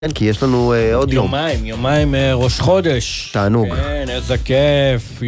כן, כי יש לנו עוד יום. יומיים ראש חודש. תענוג. כן, איזה כיף.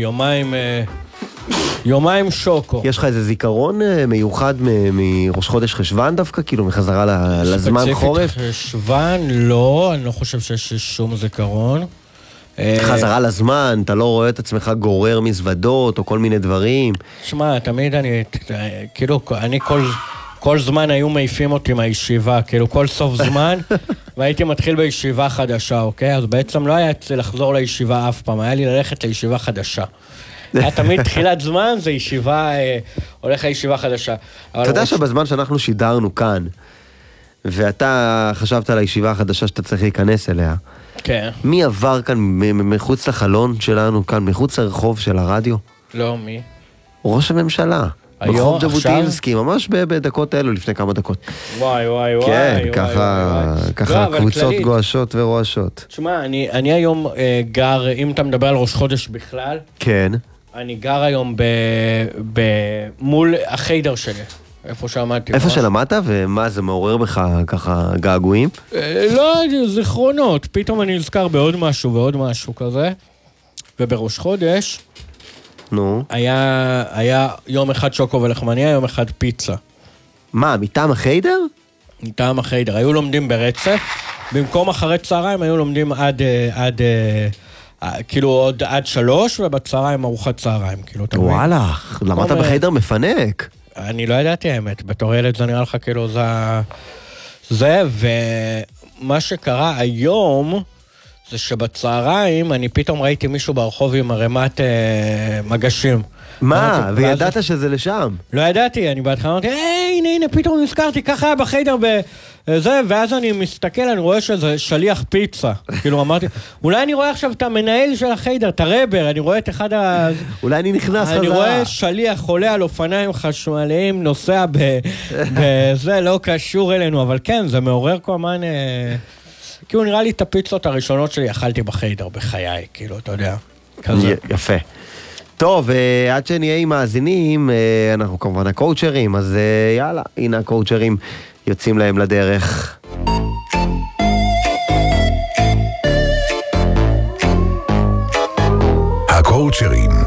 יומיים שוקו. יש לך איזה זיכרון מיוחד מראש חודש חשבן דווקא? כאילו מחזרה לזמן חורף? ספציפית חשבן, לא. אני לא חושב שיש שום זיכרון. חזרה לזמן, אתה לא רואה את עצמך גורר מזוודות או כל מיני דברים? שמע, תמיד אני כל זמן היו מעיפים אותי מהישיבה, כאילו כל סוף זמן, והייתי מתחיל בישיבה חדשה, אוקיי? אז בעצם לא היה אצלי לחזור לישיבה אף פעם, היה לי ללכת לישיבה חדשה. היה תמיד תחילת זמן, זה ישיבה, הולך לישיבה חדשה. אתה יודע שבזמן שאנחנו שידרנו כאן, ואתה חשבת על הישיבה החדשה שאתה צריך להיכנס אליה, כן. מי עבר כאן מחוץ לחלון שלנו, כאן מחוץ לרחוב של הרדיו? לא, מי? ראש הממשלה. ברחוב ז'בוטינסקי, ממש בדקות האלו, לפני כמה דקות. וואי. כן, ככה קבוצות גועשות ורועשות. תשמע, אני היום גר, אם אתה מדבר על ראש חודש בכלל, כן. אני גר היום מול החיידר שלי, איפה שעמדתי. איפה שלמדת, ומה זה מעורר בך ככה געגועים? לא, זיכרונות, פתאום אני נזכר בעוד משהו ועוד משהו כזה, ובראש חודש, נו. היה יום אחד שוקו ולחמניה, יום אחד פיצה. מה, מטעם החיידר? מטעם החיידר. היו לומדים ברצף, במקום אחרי צהריים היו לומדים כאילו עוד עד 3, ובצהריים ארוחת צהריים, כאילו, אתה מבין? וואלה, למדת בחיידר מפנק. אני לא ידעתי האמת, בתור ילד זה נראה לך כאילו זה, ומה שקרה היום, זה שבצהריים אני פתאום ראיתי מישהו ברחוב עם הרמת מגשים. מה? וידעת שזה לשם? לא ידעתי, אני בהתחלה אמרתי, הנה, פתאום נזכרתי, ככה היה בחיידר בזה, ואז אני מסתכל, אני רואה שזה שליח פיצה. כאילו אמרתי, אולי אני רואה עכשיו את המנהל של החיידר, את הרבר, אני רואה את אחד אולי אני נכנס חזרה. אני רואה שליח חולה על אופניים חשמליים, נוסע בזה, לא קשור אלינו, אבל כן, זה מעורר כל הזמן... כאילו נראה לי את הפיצות הראשונות שלי אכלתי בחיידר בחיי, כאילו, אתה יודע. כזה. יפה. טוב, עד שנהיה עם מאזינים, אנחנו כמובן הקואוצ'רים, אז יאללה, הנה הקואוצ'רים יוצאים להם לדרך. הקואוצ'רים